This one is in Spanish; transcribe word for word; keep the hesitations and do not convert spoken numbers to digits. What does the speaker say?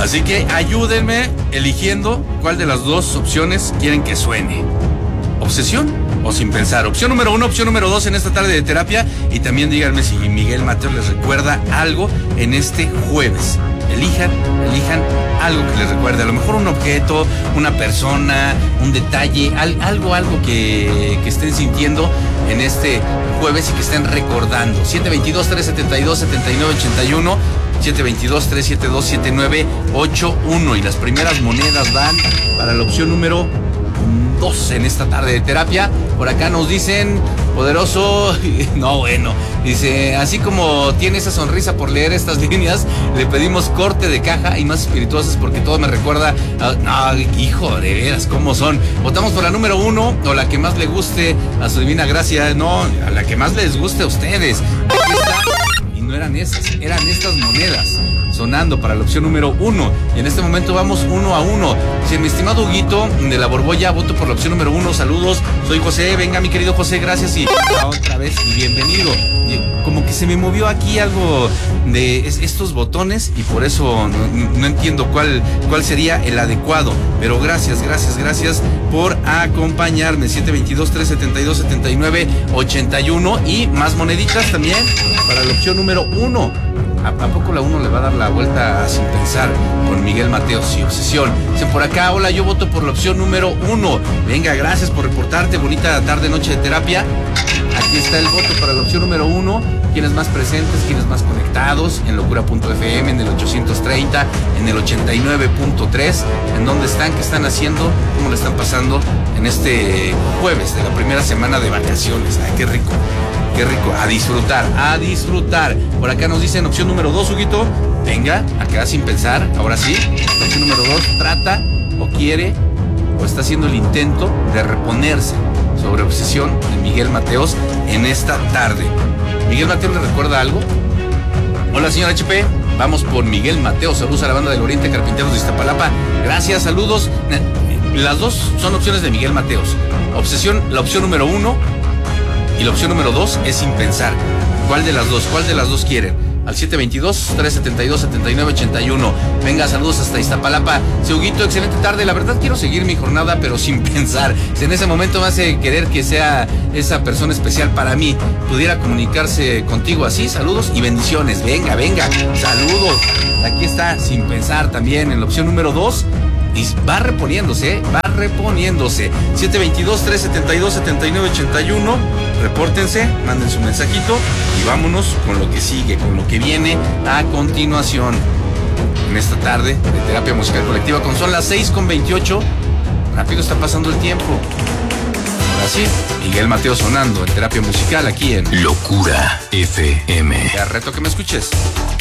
Así que ayúdenme eligiendo cuál de las dos opciones quieren que suene. ¿Obsesión o sin pensar? Opción número uno, opción número dos en esta tarde de terapia. Y también díganme si Miguel Mateos les recuerda algo en este jueves. Elijan, elijan algo que les recuerde. A lo mejor un objeto, una persona, un detalle, al, algo, algo que, que estén sintiendo en este jueves y que estén recordando. siete dos dos, tres siete dos, siete nueve ocho uno, siete dos dos, tres siete dos, siete nueve ocho uno. Y las primeras monedas van para la opción número dos en esta tarde de terapia. Por acá nos dicen, poderoso, no bueno, dice, así como tiene esa sonrisa por leer estas líneas, le pedimos corte de caja y más espirituosas porque todo me recuerda a, no, hijo, de veras, ¿cómo son? Votamos por la número uno o la que más le guste a su divina gracia, no, a la que más les guste a ustedes. Aquí está, y no eran esas, eran estas monedas sonando para la opción número uno. Y en este momento vamos uno a uno. Si mi estimado Huguito de la Borbolla, voto por la opción número uno. Saludos, soy José. Venga, mi querido José, gracias y otra vez y bienvenido. Y como que se me movió aquí algo de estos botones y por eso no, no entiendo cuál, cuál sería el adecuado. Pero gracias, gracias, gracias por acompañarme. siete dos dos, tres siete dos, siete nueve ocho uno y más moneditas también para la opción número uno. ¿A, ¿A poco la uno le va a dar la vuelta a sin pensar con Miguel Mateos y Obsesión? Dicen por acá, hola, yo voto por la opción número uno. Venga, gracias por reportarte, bonita tarde, noche de terapia. Aquí está el voto para la opción número uno. Quienes más presentes, quienes más conectados en locura punto efe eme, en el ochocientos treinta, en el ochenta y nueve punto tres. ¿En dónde están? ¿Qué están haciendo? ¿Cómo le están pasando en este jueves de la primera semana de vacaciones? Ay, qué rico. Qué rico, a disfrutar, a disfrutar. Por acá nos dicen opción número dos, Huguito. Venga, acá sin pensar, ahora sí. Opción número dos, trata o quiere o está haciendo el intento de reponerse sobre Obsesión de Miguel Mateos en esta tarde. ¿Miguel Mateos le recuerda algo? Hola, señor H P. Vamos por Miguel Mateos. Saludos a la banda del Oriente, Carpinteros de Iztapalapa. Gracias, saludos. Las dos son opciones de Miguel Mateos. Obsesión, la opción número uno. Y la opción número dos es sin pensar. ¿Cuál de las dos? ¿Cuál de las dos quieren? Al siete dos dos, tres siete dos, siete nueve ocho uno. Venga, saludos hasta Iztapalapa. Huguito, excelente tarde. La verdad quiero seguir mi jornada, pero sin pensar. Si en ese momento me hace querer que sea esa persona especial para mí, pudiera comunicarse contigo así. Saludos y bendiciones. Venga, venga. Saludos. Aquí está, sin pensar también en la opción número dos. Y va reponiéndose, ¿eh? va reponiéndose. siete dos dos, tres siete dos, siete nueve ocho uno. Repórtense, manden su mensajito y vámonos con lo que sigue, con lo que viene a continuación en esta tarde de terapia musical colectiva. Con son las seis con veintiocho. Rápido está pasando el tiempo. Ahora sí, Miguel Mateos sonando en terapia musical aquí en Locura F M. Te reto que me escuches.